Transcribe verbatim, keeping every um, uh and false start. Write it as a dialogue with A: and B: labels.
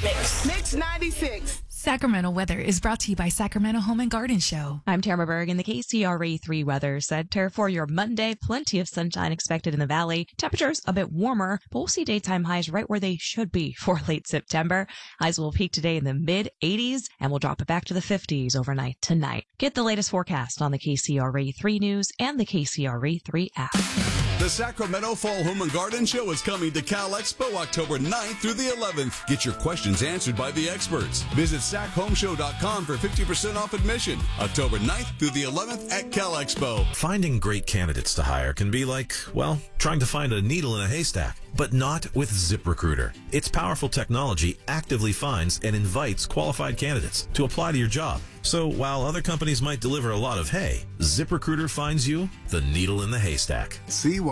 A: Mix.
B: Mix ninety-six.
C: Sacramento weather is brought to you by Sacramento Home and Garden Show.
D: I'm Tamara Berg in the K C R A three Weather Center for your Monday. Plenty of sunshine expected in the valley. Temperatures a bit warmer, but we'll see daytime highs right where they should be for late September. Highs will peak today in the mid eighties and will drop it back to the fifties overnight tonight. Get the latest forecast on the K C R A three News and the K C R A three app.
E: The Sacramento Fall Home and Garden Show is coming to Cal Expo October ninth through the eleventh. Get your questions answered by the experts. Visit sac home show dot com for fifty percent off admission. October ninth through the eleventh at Cal Expo.
F: Finding great candidates to hire can be like, well, trying to find a needle in a haystack. But not with ZipRecruiter. Its powerful technology actively finds and invites qualified candidates to apply to your job. So while other companies might deliver a lot of hay, ZipRecruiter finds you the needle in the haystack.
G: See why